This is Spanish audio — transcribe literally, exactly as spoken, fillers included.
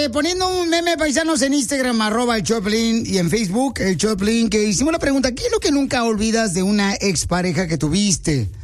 este, poniendo un meme, paisanos, en Instagram, arroba el Choplin, y en Facebook, el Choplin, que hicimos la pregunta, ¿qué es lo que nunca olvidas de una expareja que tuviste?